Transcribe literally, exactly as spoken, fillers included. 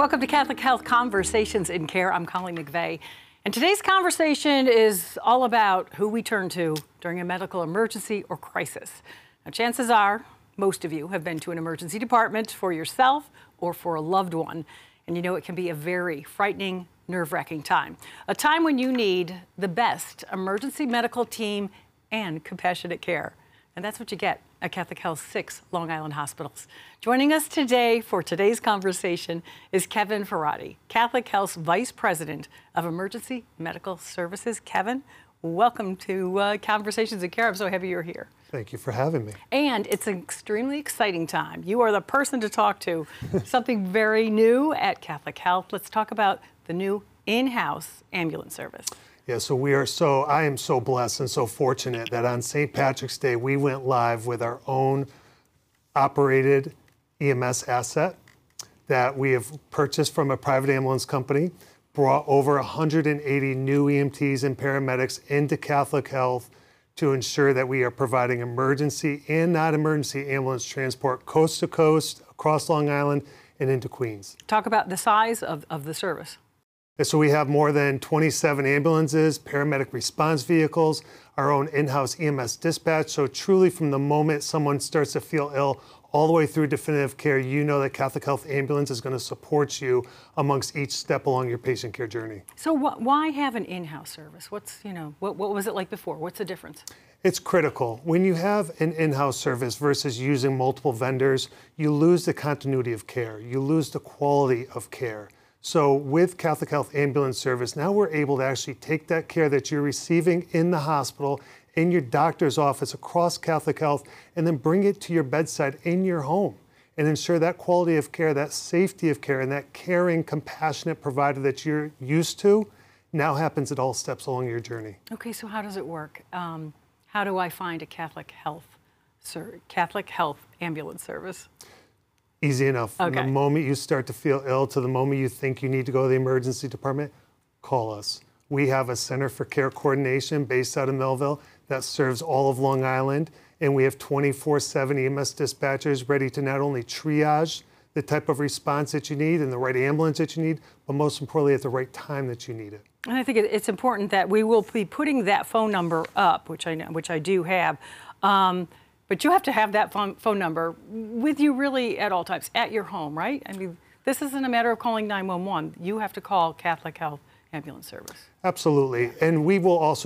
Welcome to Catholic Health Conversations in Care. I'm Colleen McVeigh. And today's conversation is all about who we turn to during a medical emergency or crisis. Now, chances are most of you have been to an emergency department for yourself or for a loved one. And you know it can be a very frightening, nerve-wracking time. A time when you need the best emergency medical team and compassionate care. And that's what you get at Catholic Health's six Long Island hospitals. Joining us today for today's conversation is Kevin Ferrati, Catholic Health's Vice President of Emergency Medical Services. Kevin, welcome to uh, Conversations in Care. I'm so happy you're here. Thank you for having me. And it's an extremely exciting time. You are the person to talk to. Something very new at Catholic Health. Let's talk about the new in-house ambulance service. Yeah, so we are so, I am so blessed and so fortunate that on Saint Patrick's Day, we went live with our own operated E M S asset that we have purchased from a private ambulance company, brought over one hundred eighty new E M Ts and paramedics into Catholic Health to ensure that we are providing emergency and non-emergency ambulance transport coast to coast, across Long Island, and into Queens. Talk about the size of, of the service. And so we have more than twenty-seven ambulances, paramedic response vehicles, our own in-house E M S dispatch. So truly from the moment someone starts to feel ill all the way through definitive care, you know that Catholic Health Ambulance is going to support you amongst each step along your patient care journey. So wh why have an in-house service? What's, you know, what, what was it like before? What's the difference? It's critical. When you have an in-house service versus using multiple vendors, you lose the continuity of care. You lose the quality of care. So with Catholic Health Ambulance Service, now we're able to actually take that care that you're receiving in the hospital, in your doctor's office, across Catholic Health, and then bring it to your bedside in your home and ensure that quality of care, that safety of care, and that caring, compassionate provider that you're used to now happens at all steps along your journey. Okay, so how does it work? Um, how do I find a Catholic Health, sir, Catholic Health Ambulance Service? Easy enough. Okay. From the moment you start to feel ill to the moment you think you need to go to the emergency department, call us. We have a Center for Care Coordination based out of Melville that serves all of Long Island, and we have twenty-four seven E M S dispatchers ready to not only triage the type of response that you need and the right ambulance that you need, but most importantly at the right time that you need it. And I think it's important that we will be putting that phone number up, which I know, which I do have. Um, But you have to have that phone, phone number with you really at all times, at your home, right? I mean, this isn't a matter of calling nine one one. You have to call Catholic Health Ambulance Service. Absolutely. And we will also